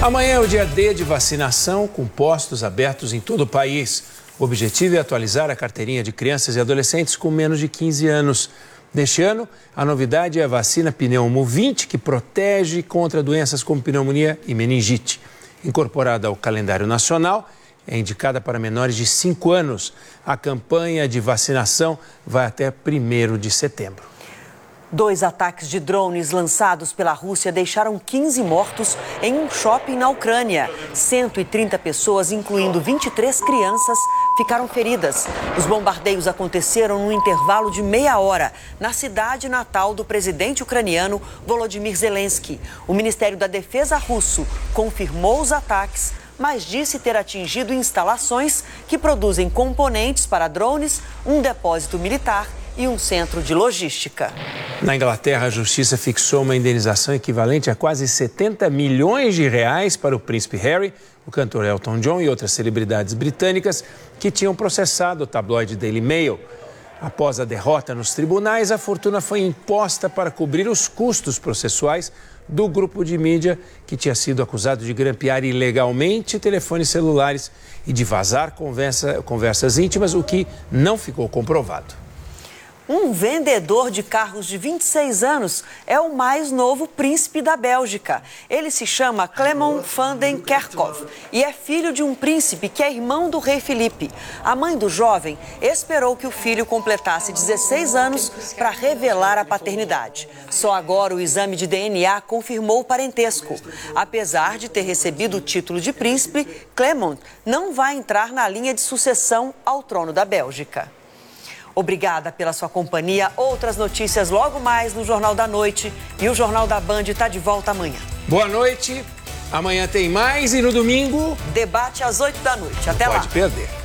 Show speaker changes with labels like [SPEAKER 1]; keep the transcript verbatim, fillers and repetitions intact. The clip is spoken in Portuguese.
[SPEAKER 1] Amanhã é o dia D de vacinação, com postos abertos em todo o país. O objetivo é atualizar a carteirinha de crianças e adolescentes com menos de quinze anos. Deste ano, a novidade é a vacina Pneumovinte, que protege contra doenças como pneumonia e meningite. Incorporada ao calendário nacional, é indicada para menores de cinco anos. A campanha de vacinação vai até primeiro de setembro.
[SPEAKER 2] Dois ataques de drones lançados pela Rússia deixaram quinze mortos em um shopping na Ucrânia. cento e trinta pessoas, incluindo vinte e três crianças, ficaram feridas. Os bombardeios aconteceram num intervalo de meia hora na cidade natal do presidente ucraniano Volodymyr Zelensky. O Ministério da Defesa russo confirmou os ataques, mas disse ter atingido instalações que produzem componentes para drones, um depósito militar e um centro de logística.
[SPEAKER 1] Na Inglaterra, a justiça fixou uma indenização equivalente a quase setenta milhões de reais para o príncipe Harry, o cantor Elton John e outras celebridades britânicas que tinham processado o tabloide Daily Mail. Após a derrota nos tribunais, a fortuna foi imposta para cobrir os custos processuais do grupo de mídia que tinha sido acusado de grampear ilegalmente telefones celulares e de vazar conversa, conversas íntimas, o que não ficou comprovado.
[SPEAKER 2] Um vendedor de carros de vinte e seis anos é o mais novo príncipe da Bélgica. Ele se chama Clement van den Kerkhoff e é filho de um príncipe que é irmão do rei Felipe. A mãe do jovem esperou que o filho completasse dezesseis anos para revelar a paternidade. Só agora o exame de D N A confirmou o parentesco. Apesar de ter recebido o título de príncipe, Clement não vai entrar na linha de sucessão ao trono da Bélgica. Obrigada pela sua companhia. Outras notícias logo mais no Jornal da Noite. E o Jornal da Band está de volta amanhã.
[SPEAKER 1] Boa noite. Amanhã tem mais e no domingo...
[SPEAKER 2] Debate às oito da noite. Até lá.
[SPEAKER 1] Pode perder.